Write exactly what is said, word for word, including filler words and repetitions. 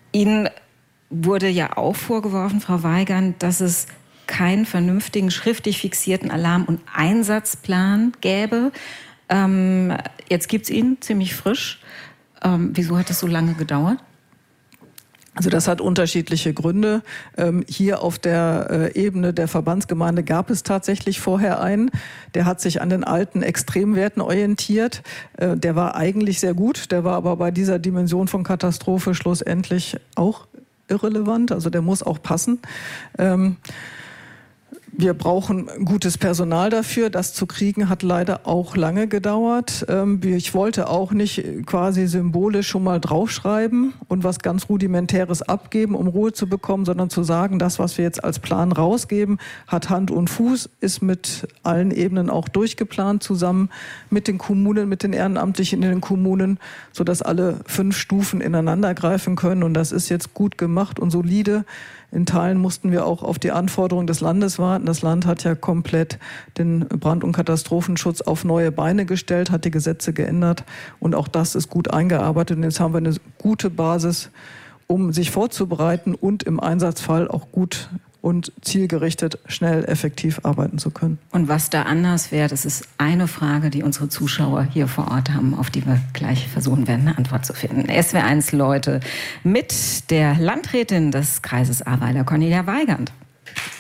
Ihnen wurde ja auch vorgeworfen, Frau Weigand, dass es keinen vernünftigen, schriftlich fixierten Alarm- und Einsatzplan gäbe. Ähm, jetzt gibt es ihn ziemlich frisch. Ähm, wieso hat es so lange gedauert? Also das hat unterschiedliche Gründe. Ähm, hier auf der äh, Ebene der Verbandsgemeinde gab es tatsächlich vorher einen. Der hat sich an den alten Extremwerten orientiert. Äh, der war eigentlich sehr gut. Der war aber bei dieser Dimension von Katastrophe schlussendlich auch irrelevant. Also der muss auch passen. Ähm, Wir brauchen gutes Personal dafür. Das zu kriegen hat leider auch lange gedauert. Ich wollte auch nicht quasi symbolisch schon mal draufschreiben und was ganz Rudimentäres abgeben, um Ruhe zu bekommen, sondern zu sagen, das, was wir jetzt als Plan rausgeben, hat Hand und Fuß, ist mit allen Ebenen auch durchgeplant, zusammen mit den Kommunen, mit den Ehrenamtlichen in den Kommunen, sodass alle fünf Stufen ineinander greifen können. Und das ist jetzt gut gemacht und solide. In Teilen mussten wir auch auf die Anforderungen des Landes warten. Das Land hat ja komplett den Brand- und Katastrophenschutz auf neue Beine gestellt, hat die Gesetze geändert und auch das ist gut eingearbeitet. Und jetzt haben wir eine gute Basis, um sich vorzubereiten und im Einsatzfall auch gut und zielgerichtet, schnell, effektiv arbeiten zu können. Und was da anders wäre, das ist eine Frage, die unsere Zuschauer hier vor Ort haben, auf die wir gleich versuchen werden, eine Antwort zu finden. S W R eins Leute mit der Landrätin des Kreises Ahrweiler, Cornelia Weigand.